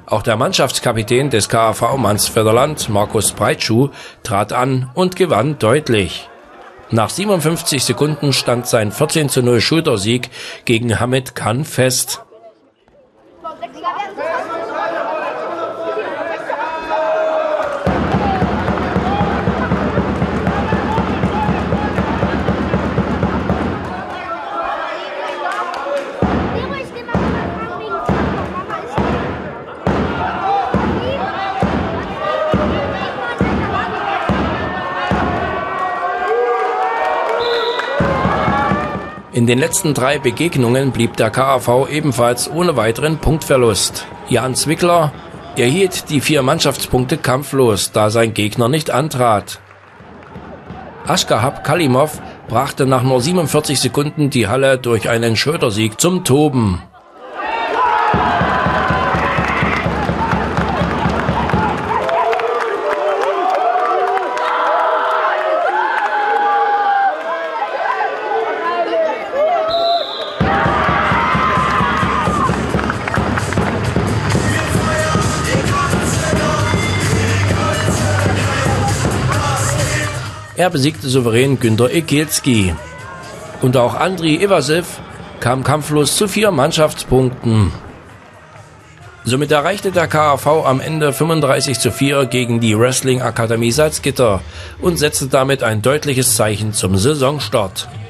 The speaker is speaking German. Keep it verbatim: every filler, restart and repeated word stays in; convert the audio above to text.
Auch der Mannschaftskapitän des K A V Mansfjordarland, Markus Breitschuh, trat an und gewann deutlich. Nach siebenundfünfzig Sekunden stand sein vierzehn zu null Schultersieg gegen Hamid Khan fest. In den letzten drei Begegnungen blieb der K A V ebenfalls ohne weiteren Punktverlust. Jan Zwickler erhielt die vier Mannschaftspunkte kampflos, da sein Gegner nicht antrat. Aschgahab Kalimov brachte nach nur siebenundvierzig Sekunden die Halle durch einen Schultersieg zum Toben. Er besiegte souverän Günter Ekelski. Und auch Andriy Iwasew kam kampflos zu vier Mannschaftspunkten. Somit erreichte der K A V am Ende fünfunddreißig zu vier gegen die Wrestling Akademie Salzgitter und setzte damit ein deutliches Zeichen zum Saisonstart.